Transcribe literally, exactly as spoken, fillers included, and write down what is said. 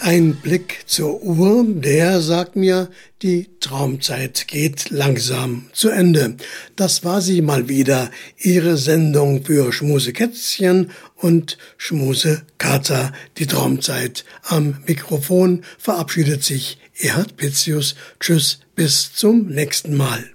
Ein Blick zur Uhr, der sagt mir, die Traumzeit geht langsam zu Ende. Das war sie mal wieder, Ihre Sendung für Schmusekätzchen und Schmusekater, die Traumzeit. Am Mikrofon verabschiedet sich Erhard Pitzius. Tschüss, bis zum nächsten Mal.